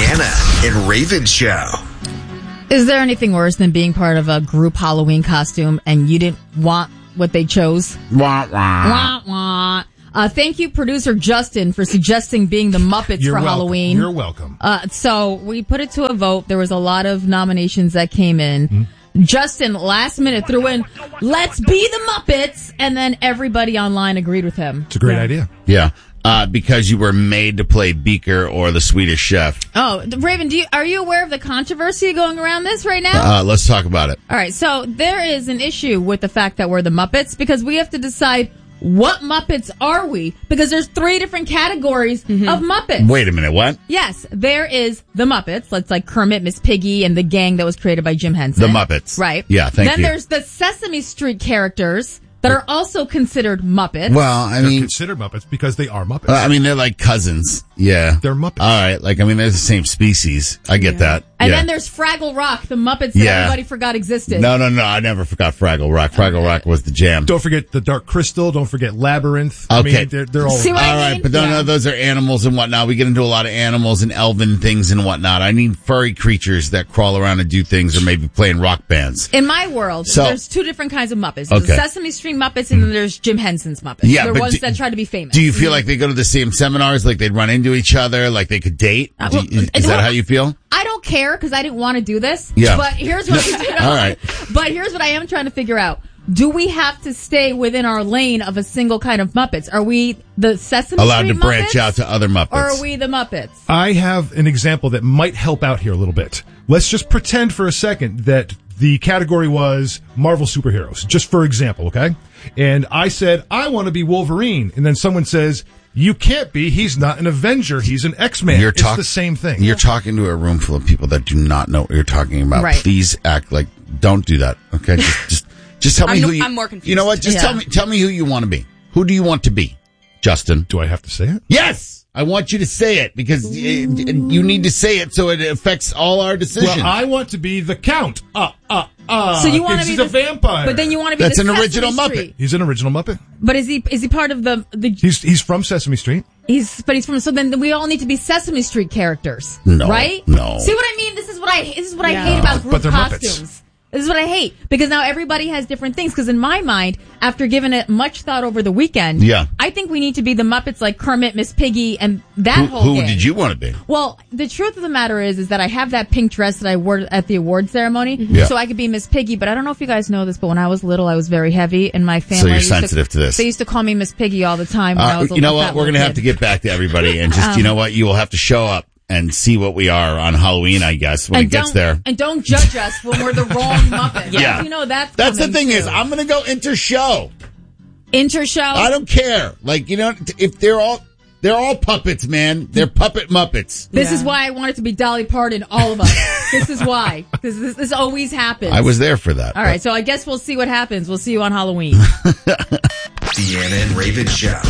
Deanna and Raven Show. Is there anything worse than being part of a group Halloween costume and you didn't want what they chose? Wah, wah. Wah, wah. Thank you, producer Justin, for suggesting being the Muppets for Halloween. You're welcome. So we put it to a vote. There was a lot of nominations that came in. Mm-hmm. Justin, last minute, threw in, let's be the Muppets, and then everybody online agreed with him. It's a great idea. Yeah. Because you were made to play Beaker or the Swedish Chef. Oh, Raven, are you aware of the controversy going around this right now? Let's talk about it. All right, so there is an issue with the fact that we're the Muppets because we have to decide what Muppets are we? Because there's 3 different categories of Muppets. Wait a minute, what? Yes, there is the Muppets. That's like Kermit, Miss Piggy, and the gang that was created by Jim Henson. The Muppets. Right. Yeah, thank you. Then there's the Sesame Street characters that are also considered Muppets. Well, They're considered Muppets because they are Muppets. They're like cousins. Yeah. They're Muppets. All right. They're the same species. I get that. And then there's Fraggle Rock, the Muppets that everybody forgot existed. No. I never forgot Fraggle Rock. Fraggle Rock was the jam. Don't forget the Dark Crystal. Don't forget Labyrinth. Okay. I mean, they're all... See what I mean? All right, but no, those are animals and whatnot. We get into a lot of animals and elven things and whatnot. I need furry creatures that crawl around and do things or maybe play in rock bands. In my world, there's 2 different kinds of Muppets. There's the Sesame Street Muppets and then there's Jim Henson's Muppets. Yeah, they're ones that try to be famous. Do you feel like they go to the same seminars, like they'd run into each other, like they could date? Is that how you feel? I don't care because I didn't want to do this. Yeah. But here's what all right. But here's what I am trying to figure out. Do we have to stay within our lane of a single kind of Muppets? Are we the Sesame allowed Street to branch Muppets, out to other Muppets? Or are we the Muppets? I have an example that might help out here a little bit. Let's just pretend for a second that the category was Marvel superheroes, just for example, okay? And I said, I want to be Wolverine. And then someone says, you can't be. He's not an Avenger. He's an X-Man. It's the same thing. You're talking to a room full of people that do not know what you're talking about. Right. Please act like, don't do that, okay? Just tell me who you... I'm more confused. You know what? Just tell me who you want to be. Who do you want to be, Justin? Do I have to say it? Yes! I want you to say it because you need to say it so it affects all our decisions. Well, I want to be the Count. So you want to be the vampire? But then you want to be That's the an original Sesame Muppet. Street. He's an original Muppet. But is he part of the He's from Sesame Street. He's from, so then we all need to be Sesame Street characters. No. Right? No. See what I mean? This is what I hate about But group they're costumes. Muppets. This is what I hate. Because now everybody has different things. Because in my mind, after giving it much thought over the weekend, I think we need to be the Muppets like Kermit, Miss Piggy, and that whole Who gang. did you want to be? Well, the truth of the matter is that I have that pink dress that I wore at the award ceremony. Yeah. So I could be Miss Piggy, but I don't know if you guys know this, but when I was little, I was very heavy, and my family... So you're sensitive to this. They used to call me Miss Piggy all the time when I was a You know little what? fat We're going to little have to kid. get back to everybody and just, you know what? You will have to show up and see what we are on Halloween, I guess, when it gets there. And don't judge us when we're the wrong Muppet. Yeah. You know, that's the thing too. is, I'm going to go inter-show. Inter-show? I don't care. Like, you know, if they're all puppets, man. They're puppet Muppets. This is why I want it to be Dolly Parton, all of us. This is why. Because this always happens. I was there for that. All right, so I guess we'll see what happens. We'll see you on Halloween. Deanna and Raven Show.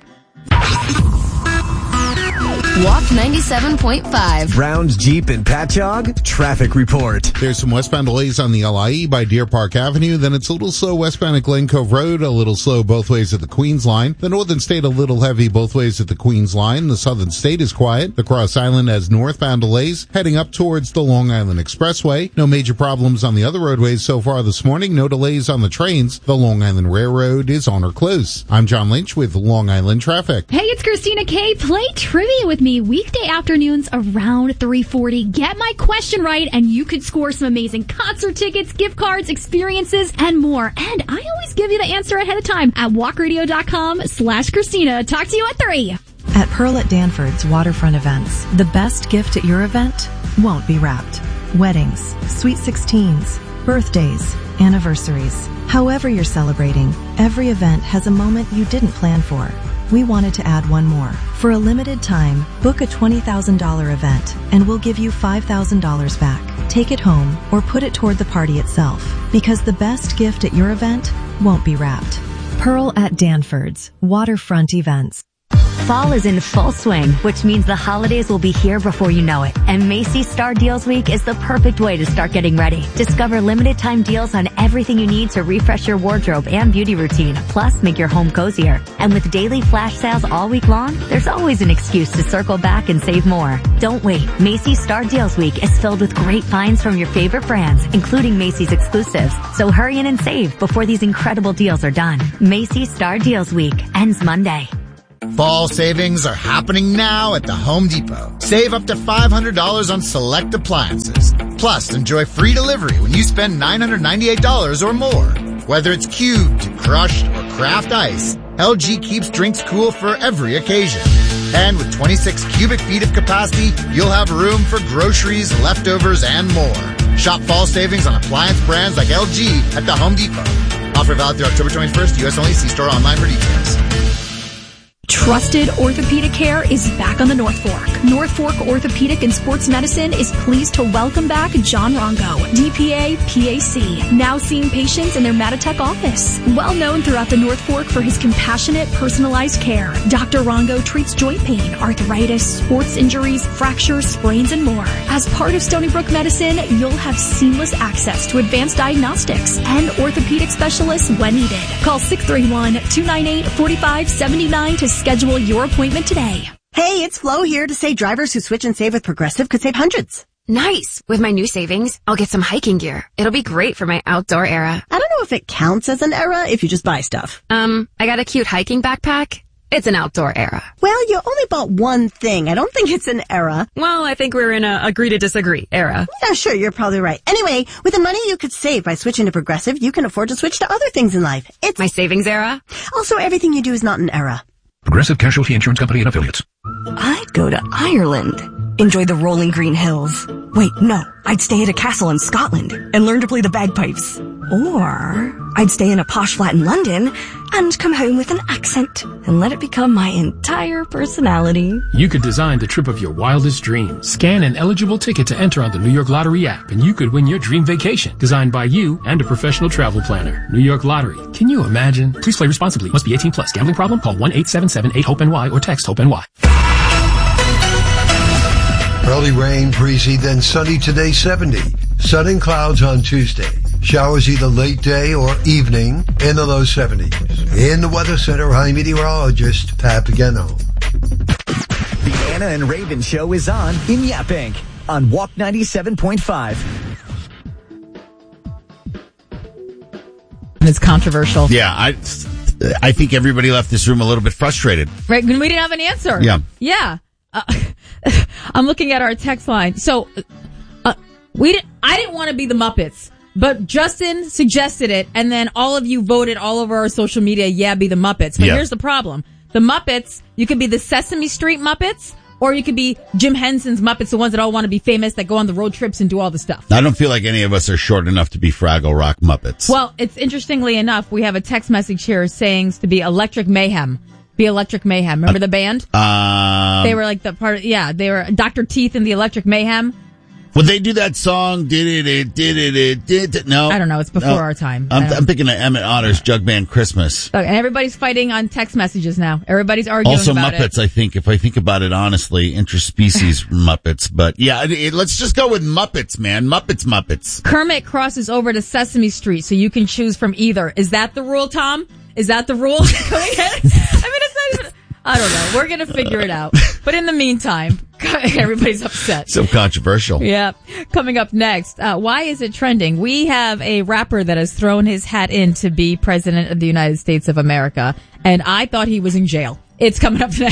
Walk 97.5. Browns Jeep and Patchogue traffic report. There's some westbound delays on the LIE by Deer Park Avenue. Then it's a little slow westbound at Glen Cove Road, a little slow both ways at the Queens Line. The Northern State a little heavy both ways at the Queens Line. The Southern State is quiet. The Cross Island has northbound delays heading up towards the Long Island Expressway. No major problems on the other roadways so far this morning. No delays on the trains. The Long Island Railroad is on or close. I'm John Lynch with Long Island Traffic. Hey, it's Christina K. Play trivia with me weekday afternoons around 3:40. Get my question right and you could score some amazing concert tickets, gift cards, experiences, and more. And I always give you the answer ahead of time at walkradio.com/Christina. Talk to you at 3. At Pearl at Danford's Waterfront Events, the best gift at your event won't be wrapped. Weddings, sweet 16s, birthdays, anniversaries. However you're celebrating, every event has a moment you didn't plan for. We wanted to add one more. For a limited time, book a $20,000 event and we'll give you $5,000 back. Take it home or put it toward the party itself, because the best gift at your event won't be wrapped. Pearl at Danford's Waterfront Events. Fall is in full swing, which means the holidays will be here before you know it. And Macy's Star Deals Week is the perfect way to start getting ready. Discover limited time deals on everything you need to refresh your wardrobe and beauty routine, plus make your home cozier. And with daily flash sales all week long, there's always an excuse to circle back and save more. Don't wait. Macy's Star Deals Week is filled with great finds from your favorite brands, including Macy's exclusives. So hurry in and save before these incredible deals are done. Macy's Star Deals Week ends Monday. Fall savings are happening now at the Home Depot. Save up to $500 on select appliances. Plus, enjoy free delivery when you spend $998 or more. Whether it's cubed, crushed, or craft ice, LG keeps drinks cool for every occasion. And with 26 cubic feet of capacity, you'll have room for groceries, leftovers, and more. Shop fall savings on appliance brands like LG at the Home Depot. Offer valid through October 21st. U.S. only. See store online for details. Trusted orthopedic care is back on the North Fork. North Fork Orthopedic and Sports Medicine is pleased to welcome back John Rongo, DPA, PAC, now seeing patients in their Matitech office. Well known throughout the North Fork for his compassionate, personalized care, Dr. Rongo treats joint pain, arthritis, sports injuries, fractures, sprains, and more. As part of Stony Brook Medicine, you'll have seamless access to advanced diagnostics and orthopedic specialists when needed. Call 631-298-4579 to schedule your appointment today. Hey, it's Flo here to say drivers who switch and save with Progressive could save hundreds. Nice. With my new savings, I'll get some hiking gear. It'll be great for my outdoor era. I don't know if it counts as an era if you just buy stuff. I got a cute hiking backpack. It's an outdoor era. Well, you only bought one thing. I don't think it's an era. Well, I think we're in a agree to disagree era. Yeah, sure, you're probably right. Anyway, with the money you could save by switching to Progressive, you can afford to switch to other things in life. It's my savings era. Also, everything you do is not an era. Progressive Casualty Insurance Company and Affiliates. I'd go to Ireland. Enjoy the rolling green hills. Wait, no. I'd stay at a castle in Scotland and learn to play the bagpipes. Or I'd stay in a posh flat in London and come home with an accent and let it become my entire personality. You could design the trip of your wildest dreams. Scan an eligible ticket to enter on the New York Lottery app and you could win your dream vacation. Designed by you and a professional travel planner. New York Lottery. Can you imagine? Please play responsibly. Must be 18 plus. Gambling problem? Call 1-877-8-HOPE-NY or text HOPE-NY. Early rain, breezy, then sunny today, 70. Sun and clouds on Tuesday. Showers either late day or evening in the low 70s. In the Weather Center, I'm meteorologist Pat Pagano. The Anna and Raven Show is on in Yaphank on Walk 97.5. It's controversial. Yeah, I think everybody left this room a little bit frustrated. Right, we didn't have an answer. Yeah. Yeah. I'm looking at our text line. So, I didn't want to be the Muppets, but Justin suggested it, and then all of you voted all over our social media, yeah, be the Muppets. But here's the problem. The Muppets, you could be the Sesame Street Muppets, or you could be Jim Henson's Muppets, the ones that all want to be famous, that go on the road trips and do all the stuff. I don't feel like any of us are short enough to be Fraggle Rock Muppets. Well, it's interestingly enough, we have a text message here saying to be Electric Mayhem. Be Electric Mayhem. Remember the band? They were like they were Dr. Teeth in the Electric Mayhem. Would they do that song? Did it? No. I don't know. It's before our time. I'm thinking of Emmett Otter's Jug Band Christmas. And everybody's fighting on text messages now. Everybody's arguing also about Muppets, it. I think, if I think about it honestly, interspecies Muppets. But yeah, let's just go with Muppets, man. Muppets. Kermit crosses over to Sesame Street, so you can choose from either. Is that the rule, Tom? Is that the rule? It's not even... I don't know. We're going to figure it out. But in the meantime, everybody's upset. So controversial. Yeah. Coming up next, why is it trending? We have a rapper that has thrown his hat in to be president of the United States of America, and I thought he was in jail. It's coming up next.